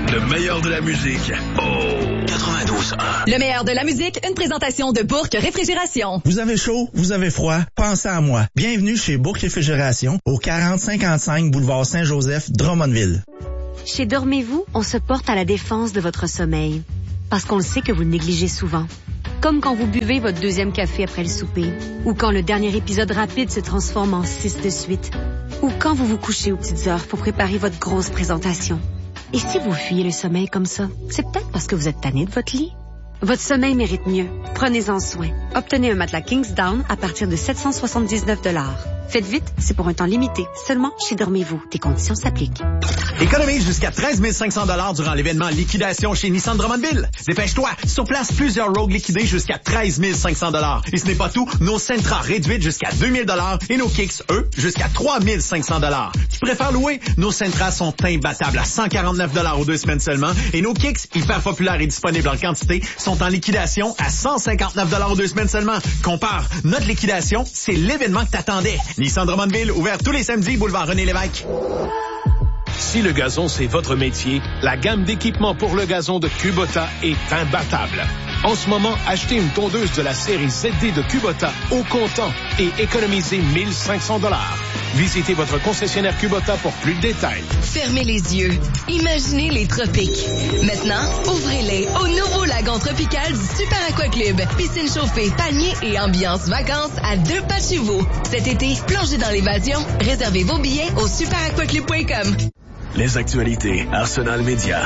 Le meilleur de la musique. Oh! 92.1. Le meilleur de la musique, une présentation de Bourque Réfrigération. Vous avez chaud, vous avez froid, pensez à moi. Bienvenue chez Bourque Réfrigération, au 4055 boulevard Saint-Joseph, Drummondville. Chez Dormez-vous, on se porte à la défense de votre sommeil. Parce qu'on le sait que vous le négligez souvent. Comme quand vous buvez votre deuxième café après le souper. Ou quand le dernier épisode rapide se transforme en 6 de suite. Ou quand vous vous couchez aux petites heures pour préparer votre grosse présentation. Et si vous fuyez le sommeil comme ça, c'est peut-être parce que vous êtes tanné de votre lit. Votre sommeil mérite mieux. Prenez-en soin. Obtenez un matelas Kingsdown à partir de 779 $. Faites vite, c'est pour un temps limité. Seulement chez Dormez-vous. Des conditions s'appliquent. Économise jusqu'à 13 500 $ durant l'événement Liquidation chez Nissan Drummondville. Dépêche-toi! Sur place, plusieurs Rogue liquidés jusqu'à 13 500 $. Et ce n'est pas tout, nos Sentra réduites jusqu'à 2 000 $ et nos Kicks, eux, jusqu'à 3 500 $. Tu préfères louer? Nos Sentra sont imbattables à 149 $ aux 2 semaines seulement. Et nos Kicks, hyper populaires et disponibles en quantité, sont en liquidation à 159 $ aux 2 semaines seulement. Compare, notre liquidation, c'est l'événement que t'attendais. Nissan Drummondville, ouvert tous les samedis, boulevard René-Lévesque. Si le gazon, c'est votre métier, la gamme d'équipements pour le gazon de Kubota est imbattable. En ce moment, achetez une tondeuse de la série ZD de Kubota au comptant et économisez 1 500 $. Visitez votre concessionnaire Kubota pour plus de détails. Fermez les yeux. Imaginez les tropiques. Maintenant, ouvrez-les au nouveau lagon tropical du Super Aqua Club. Piscine chauffée, palmiers et ambiance vacances à 2 pas de chez vous. Cet été, plongez dans l'évasion. Réservez vos billets au superaquaclub.com. Les actualités Arsenal Média.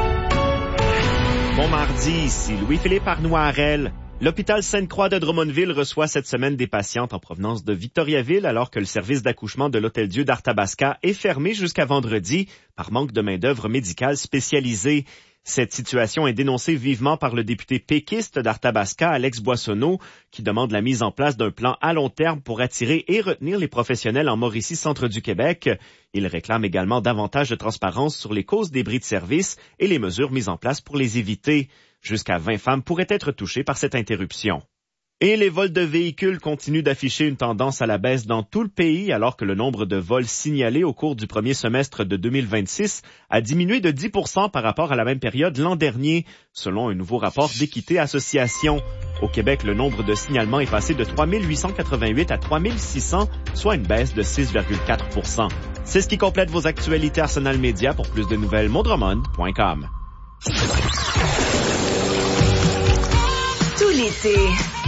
Bon mardi, ici Louis-Philippe Arnois-Harel. L'hôpital Sainte-Croix de Drummondville reçoit cette semaine des patientes en provenance de Victoriaville alors que le service d'accouchement de l'Hôtel-Dieu d'Arthabasca est fermé jusqu'à vendredi par manque de main-d'œuvre médicale spécialisée. Cette situation est dénoncée vivement par le député péquiste d'Arthabasca, Alex Boissonneau, qui demande la mise en place d'un plan à long terme pour attirer et retenir les professionnels en Mauricie, centre du Québec. Il réclame également davantage de transparence sur les causes des bris de service et les mesures mises en place pour les éviter. Jusqu'à 20 femmes pourraient être touchées par cette interruption. Et les vols de véhicules continuent d'afficher une tendance à la baisse dans tout le pays, alors que le nombre de vols signalés au cours du premier semestre de 2026 a diminué de 10% par rapport à la même période l'an dernier, selon un nouveau rapport d'Équité Association. Au Québec, le nombre de signalements est passé de 3 888 à 3 600, soit une baisse de 6,4%. C'est ce qui complète vos actualités Arsenal Média. Pour plus de nouvelles, mondromond.com. Tout l'été,